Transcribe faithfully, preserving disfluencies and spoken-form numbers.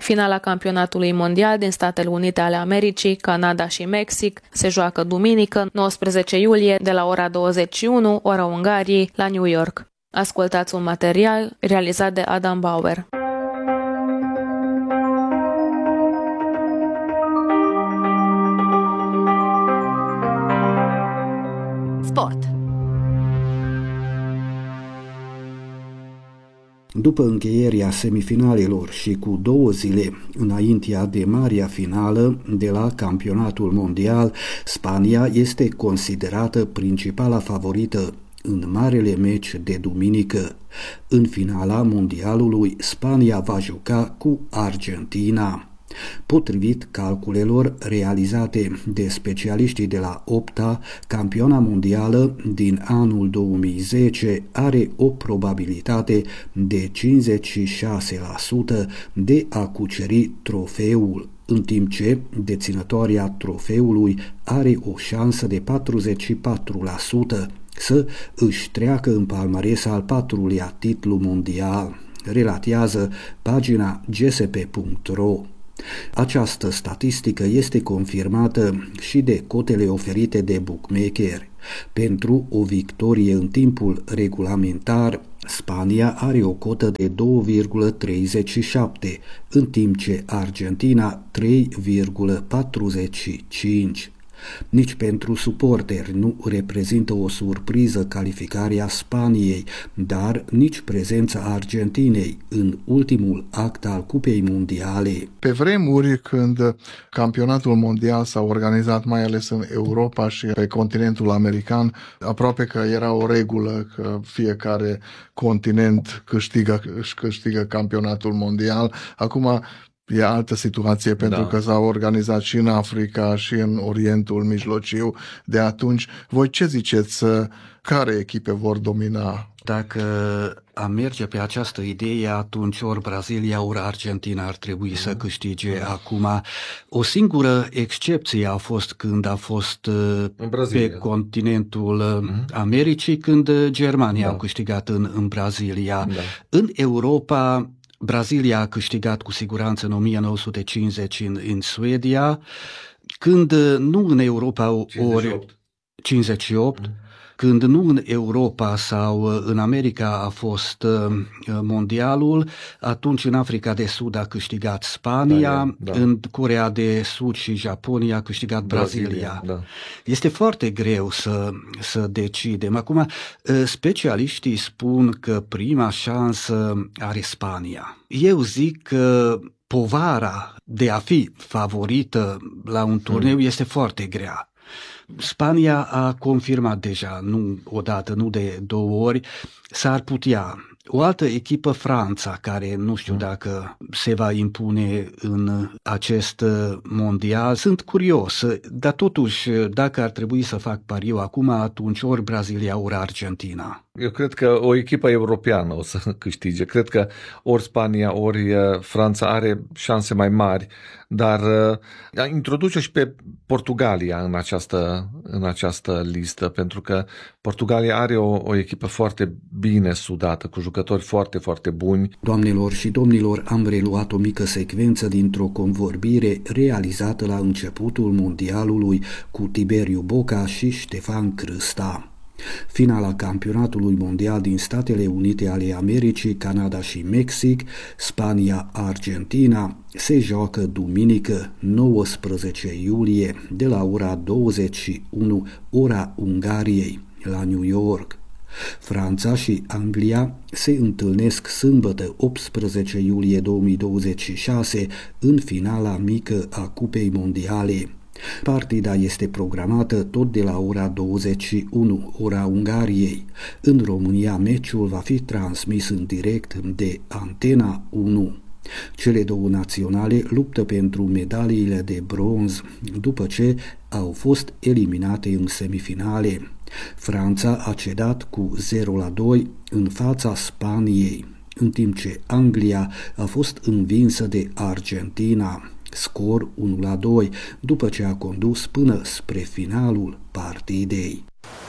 Finala campionatului mondial din Statele Unite ale Americii, Canada și Mexic se joacă duminică, nouăsprezece iulie, de la ora douăzeci și unu, ora Ungariei, la New York. Ascultați un material realizat de Adam Bauer. Sport. După încheierea semifinalelor și cu două zile înaintea de marea finală de la campionatul mondial, Spania este considerată principala favorită în marele meci de duminică. În finala mondialului, Spania va juca cu Argentina. Potrivit calculelor realizate de specialiștii de la opta, campioana mondială din anul două mii zece are o probabilitate de cincizeci și șase la sută de a cuceri trofeul, în timp ce deținătoarea trofeului are o șansă de patruzeci și patru la sută să își treacă în palmares al patrulea titlu mondial, relatează pagina g s p punct r o. Această statistică este confirmată și de cotele oferite de bookmakeri. Pentru o victorie în timpul regulamentar, Spania are o cotă de doi virgulă treizeci și șapte, în timp ce Argentina trei virgulă patruzeci și cinci. Nici pentru suporteri nu reprezintă o surpriză calificarea Spaniei, dar nici prezența Argentinei în ultimul act al Cupei Mondiale. Pe vremuri, când campionatul mondial s-a organizat mai ales în Europa și pe continentul american, aproape că era o regulă că fiecare continent câștigă, își câștigă campionatul mondial. Acum e altă situație, pentru da. că s-a organizat și în Africa și în Orientul Mijlociu de atunci. Voi ce ziceți? Care echipe vor domina? Dacă am merge pe această idee, atunci ori Brazilia, ori Argentina ar trebui să câștige. Acum, o singură excepție a fost când a fost pe continentul Americii, când Germania da. a câștigat în, în Brazilia. Da. În Europa, Brazilia a câștigat cu siguranță în o mie nouă sute cincizeci în, în Suedia, când nu în Europa ori cincizeci și opt, mm. când nu în Europa sau în America a fost uh, mondialul, atunci în Africa de Sud a câștigat Spania, da, da. în Coreea de Sud și Japonia a câștigat Brazilia. Brazilia da. Este foarte greu să, să decidem. Acum, uh, specialiștii spun că prima șansă are Spania. Eu zic că povara de a fi favorită la un turneu hmm. este foarte grea. Spania a confirmat deja, nu odată, nu de două ori, s-ar putea. O altă echipă, Franța, care nu știu dacă se va impune în acest mondial. Sunt curios, dar totuși, dacă ar trebui să fac pariu acum, atunci ori Brazilia, ori Argentina. Eu cred că o echipă europeană o să câștige. Cred că ori Spania, ori Franța are șanse mai mari, dar uh, introduce și pe Portugalia în această, în această listă, pentru că Portugalia are o, o echipă foarte bine sudată, cu jucători foarte, foarte buni. Doamnelor și domnilor, am reluat o mică secvență dintr-o convorbire realizată la începutul mondialului cu Tiberiu Boca și Ștefan Crâsta. Finala campionatului mondial din Statele Unite ale Americii, Canada și Mexic, Spania-Argentina, se joacă duminică nouăsprezece iulie de la ora douăzeci și unu, ora Ungariei, la New York. Franța și Anglia se întâlnesc sâmbătă optsprezece iulie două mii douăzeci și șase în finala mică a Cupei Mondiale. Partida este programată tot de la ora douăzeci și unu, ora Ungariei. În România, meciul va fi transmis în direct de Antena unu. Cele două naționale luptă pentru medaliile de bronz după ce au fost eliminate în semifinale. Franța a cedat cu zero la doi în fața Spaniei, în timp ce Anglia a fost învinsă de Argentina, scor unu la doi, după ce a condus până spre finalul partidei.